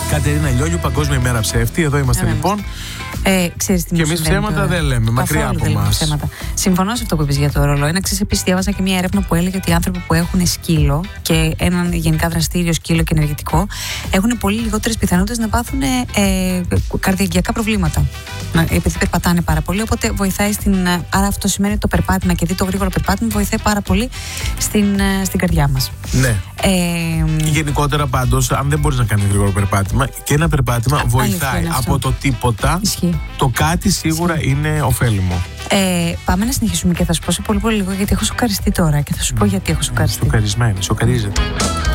Κατερίνα Λιόλιου, Παγκόσμια ημέρα ψεύτη. Εδώ είμαστε λοιπόν. Ξέρεις τι και εμείς ψέματα δεν λέμε, μακριά από εμάς. Συμφωνώ σε αυτό που είπες για το ρολόι. Να ξέρεις, επίσης διάβασα και μια έρευνα που έλεγε ότι οι άνθρωποι που έχουν σκύλο και έναν γενικά δραστήριο σκύλο και ενεργητικό έχουν πολύ λιγότερες πιθανότητες να πάθουν καρδιαγγειακά προβλήματα. Επειδή περπατάνε πάρα πολύ, οπότε βοηθάει άρα αυτό σημαίνει ότι το περπάτημα και το γρήγορο περπάτημα βοηθάει πάρα πολύ στην καρδιά μας. Ναι. Γενικότερα πάντως, αν δεν μπορείς να κάνεις γρήγορο περπάτημα, και ένα περπάτημα βοηθάει. Από το τίποτα, το κάτι σίγουρα είναι ωφέλιμο. Πάμε να συνεχίσουμε και θα σου πω σε πολύ λίγο γιατί έχω σοκαριστεί τώρα και θα σου πω γιατί έχω σοκαριστεί. Σοκαρισμένη, σοκαρίζεται.